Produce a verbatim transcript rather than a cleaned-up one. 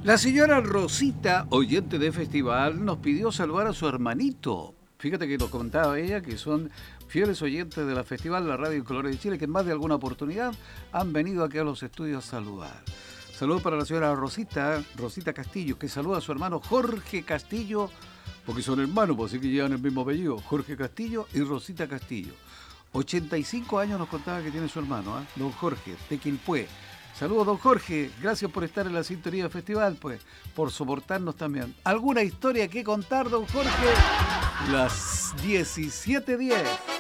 La señora Rosita, oyente de festival, nos pidió saludar a su hermanito. Fíjate que nos contaba ella que son fieles oyentes de la festival, la Radio Colores de Chile, que en más de alguna oportunidad han venido aquí a los estudios a saludar. Saludos para la señora Rosita, Rosita Castillo, que saluda a su hermano Jorge Castillo, porque son hermanos, pues así que llevan el mismo apellido, Jorge Castillo y Rosita Castillo. ochenta y cinco años nos contaba que tiene su hermano, ¿eh? Don Jorge, de Quilpué. Saludos, don Jorge. Gracias por estar en la sintonía del festival, pues, por soportarnos también. ¿Alguna historia que contar, don Jorge? Las diecisiete diez.